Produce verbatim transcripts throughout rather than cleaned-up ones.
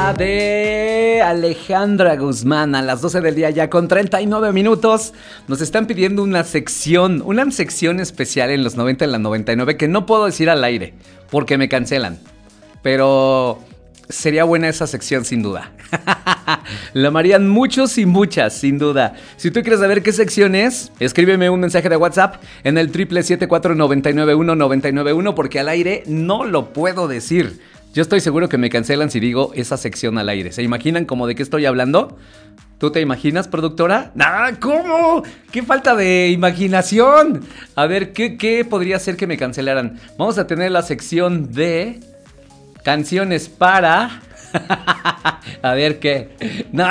música de Alejandra Guzmán a las doce del día ya con treinta y nueve minutos. Nos están pidiendo una sección, una sección especial en los noventa en la noventa y nueve que no puedo decir al aire porque me cancelan. Pero sería buena esa sección sin duda. La amarían muchos y muchas, sin duda. Si tú quieres saber qué sección es, escríbeme un mensaje de WhatsApp en el triple siete cuatro nueve nueve uno nueve nueve uno porque al aire no lo puedo decir. Yo estoy seguro que me cancelan si digo esa sección al aire. ¿Se imaginan como de qué estoy hablando? ¿Tú te imaginas, productora? ¡Ah! ¿Cómo? ¡Qué falta de imaginación! A ver, ¿qué, qué podría ser que me cancelaran? Vamos a tener la sección de canciones para... A ver qué. No,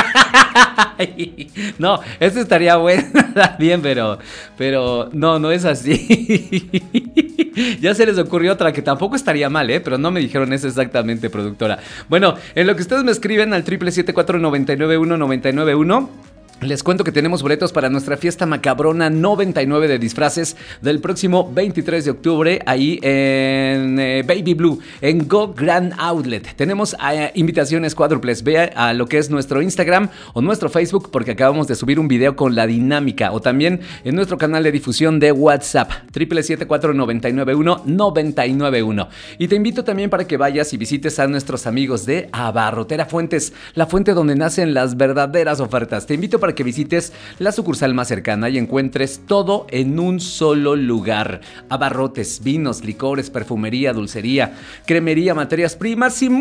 no, eso estaría bueno bien, pero, pero no, no es así. Ya se les ocurrió otra que tampoco estaría mal, ¿eh? Pero no me dijeron eso exactamente, productora. Bueno, en lo que ustedes me escriben al triple siete cuatro nueve nueve uno nueve nueve uno. Les cuento que tenemos boletos para nuestra fiesta macabrona noventa y nueve de disfraces del próximo veintitrés de octubre ahí en eh, Baby Blue, en Go Grand Outlet. Tenemos eh, invitaciones cuádruples. Ve a, a lo que es nuestro Instagram o nuestro Facebook porque acabamos de subir un video con la dinámica o también en nuestro canal de difusión de WhatsApp triple siete cuatro nueve nueve uno nueve nueve uno. Y te invito también para que vayas y visites a nuestros amigos de Abarrotera Fuentes, la fuente donde nacen las verdaderas ofertas. Te invito para que visites la sucursal más cercana y encuentres todo en un solo lugar. Abarrotes, vinos, licores, perfumería, dulcería, cremería, materias primas y